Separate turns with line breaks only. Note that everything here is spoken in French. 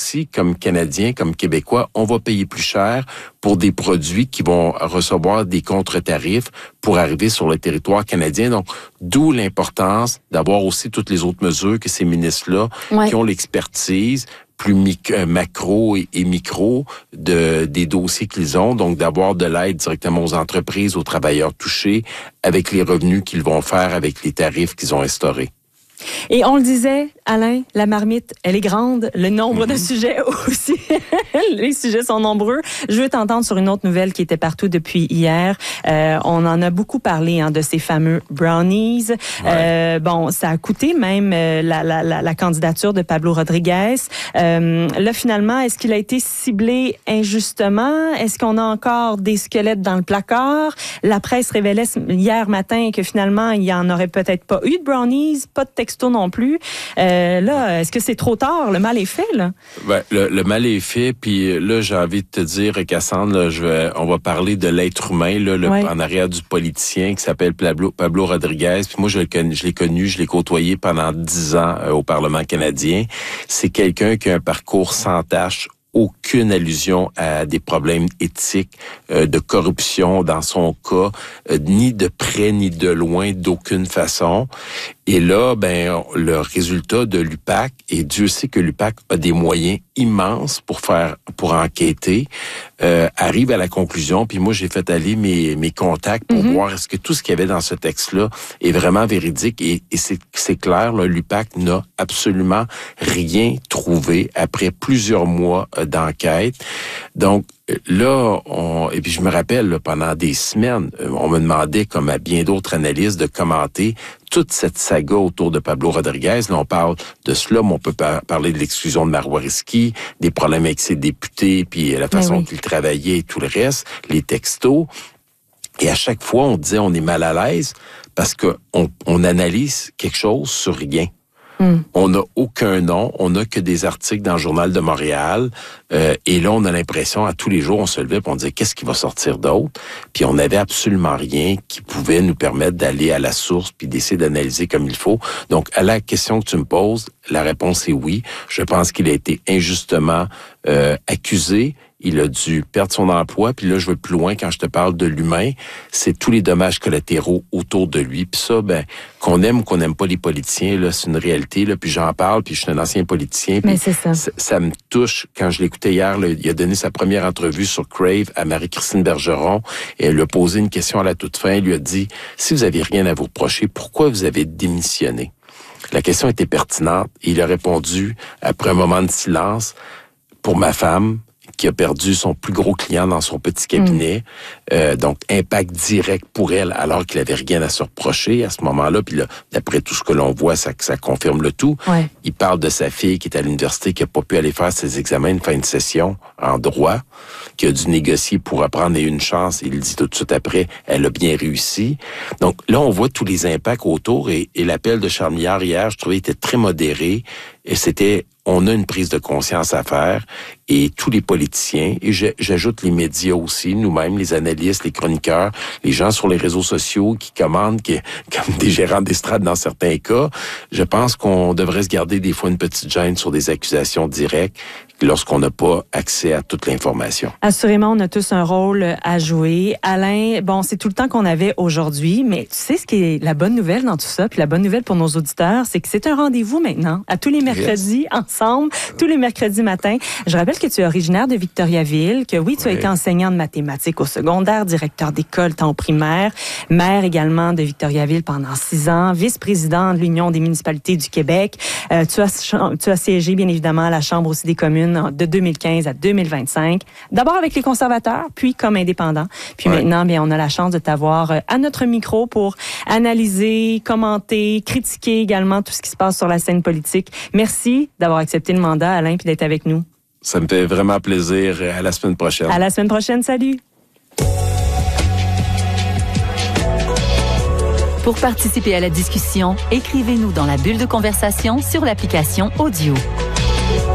aussi, comme Canadiens, comme Québécois, on va payer plus cher pour des produits qui vont recevoir des contre-tarifs pour arriver sur le territoire canadien. Donc, d'où l'importance d'avoir aussi toutes les autres mesures que ces ministres-là, qui ont l'expertise plus macro et micro des dossiers qu'ils ont, donc d'avoir de l'aide directement aux entreprises, aux travailleurs touchés, avec les revenus qu'ils vont faire, avec les tarifs qu'ils ont instaurés.
Et on le disait, Alain, la marmite, elle est grande, le nombre de sujets aussi. Les sujets sont nombreux. Je veux t'entendre sur une autre nouvelle qui était partout depuis hier. On en a beaucoup parlé de ces fameux brownies. Bon, ça a coûté même la candidature de Pablo Rodriguez. Là, finalement, est-ce qu'il a été ciblé injustement? Est-ce qu'on a encore des squelettes dans le placard? La presse révélait hier matin que finalement, il n'y en aurait peut-être pas eu de brownies, pas de texto non plus. Là, est-ce que c'est trop tard? Le mal est fait, là? Ben,
le mal est fait, puis là, j'ai envie de te dire, Cassandre, là, on va parler de l'être humain, là, en arrière du politicien qui s'appelle Pablo Rodriguez. Puis moi, je l'ai connu, je l'ai côtoyé pendant 10 ans au Parlement canadien. C'est quelqu'un qui a un parcours sans tache, aucune allusion à des problèmes éthiques, de corruption dans son cas, ni de près ni de loin, d'aucune façon. Et là, ben, le résultat de l'UPAC, et Dieu sait que l'UPAC a des moyens immenses pour enquêter, arrive à la conclusion, puis moi j'ai fait aller mes contacts pour voir est-ce que tout ce qu'il y avait dans ce texte-là est vraiment véridique, et c'est clair, là, l'UPAC n'a absolument rien trouvé après plusieurs mois d'enquête. Donc là, et puis je me rappelle, là, pendant des semaines, on me demandait, comme à bien d'autres analystes, de commenter toute cette saga autour de Pablo Rodriguez. Là, on parle de cela, mais on peut parler de l'exclusion de Marois Risky, des problèmes avec ses députés, puis la façon qu'il travaillait et tout le reste, les textos. Et à chaque fois, on disait on est mal à l'aise parce que on analyse quelque chose sur rien. On n'a aucun nom, on n'a que des articles dans le Journal de Montréal, et là on a l'impression, à tous les jours on se levait et on disait qu'est-ce qui va sortir d'autre, puis on n'avait absolument rien qui pouvait nous permettre d'aller à la source puis d'essayer d'analyser comme il faut. Donc à la question que tu me poses, la réponse est oui. Je pense qu'il a été injustement accusé. Il a dû perdre son emploi. Puis là, je vais plus loin quand je te parle de l'humain. C'est tous les dommages collatéraux autour de lui. Puis ça, ben, qu'on aime ou qu'on n'aime pas les politiciens, là, c'est une réalité. Là. Puis j'en parle, puis je suis un ancien politicien.
Mais c'est ça.
Ça me touche. Quand je l'écoutais hier, là, il a donné sa première entrevue sur Crave à Marie-Christine Bergeron. Et elle lui a posé une question à la toute fin. Elle lui a dit, si vous avez rien à vous reprocher, pourquoi vous avez démissionné? La question était pertinente. Et il a répondu, après un moment de silence, pour ma femme, qui a perdu son plus gros client dans son petit cabinet. Donc, impact direct pour elle, alors qu'il avait rien à se reprocher à ce moment-là. Puis là, d'après tout ce que l'on voit, ça confirme le tout. Ouais. Il parle de sa fille qui est à l'université, qui a pas pu aller faire ses examens de fin de session en droit, qui a dû négocier pour apprendre une chance. Il dit tout de suite après, elle a bien réussi. Donc là, on voit tous les impacts autour, et l'appel de Charles Milliard hier, je trouvais, était très modéré. Et on a une prise de conscience à faire, et tous les politiciens, et j'ajoute les médias aussi, nous-mêmes, les analystes, les chroniqueurs, les gens sur les réseaux sociaux qui commandent, comme des gérants d'estrade dans certains cas, je pense qu'on devrait se garder des fois une petite gêne sur des accusations directes lorsqu'on n'a pas accès à toute l'information.
Assurément, on a tous un rôle à jouer. Alain, bon, c'est tout le temps qu'on avait aujourd'hui, mais tu sais ce qui est la bonne nouvelle dans tout ça, puis la bonne nouvelle pour nos auditeurs, c'est que c'est un rendez-vous maintenant, à tous les mercredis, ensemble, tous les mercredis matins. Je rappelle que tu es originaire de Victoriaville, que oui, tu as été enseignant de mathématiques au secondaire, directeur d'école temps primaire, maire également de Victoriaville pendant 6 ans, vice-président de l'Union des municipalités du Québec. Tu as siégé, bien évidemment, à la Chambre aussi des communes de 2015 à 2025. D'abord avec les conservateurs, puis comme indépendant. Puis maintenant, bien, on a la chance de t'avoir à notre micro pour analyser, commenter, critiquer également tout ce qui se passe sur la scène politique. Merci d'avoir accepté le mandat, Alain, puis d'être avec nous.
Ça me fait vraiment plaisir. À la semaine prochaine.
À la semaine prochaine. Salut.
Pour participer à la discussion, écrivez-nous dans la bulle de conversation sur l'application Audio.